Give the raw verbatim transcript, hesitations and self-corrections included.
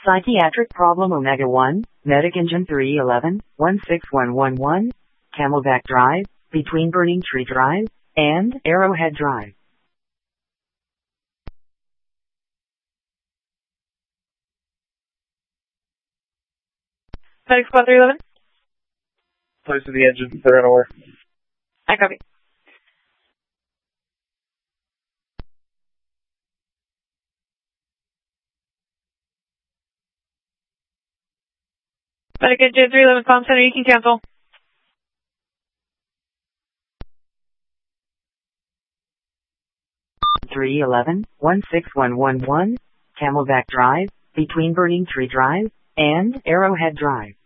Psychiatric problem Omega one, Medic Engine three eleven, one six one one one, Camelback Drive, between Burning Tree Drive, and Arrowhead Drive. Medic Squad three eleven. Close to the engine, they're unaware. I copy. Medic Engine three eleven, Comm Center, you can cancel. three eleven, one six one one one, Camelback Drive, between Burning Tree Drive, and Arrowhead Drive.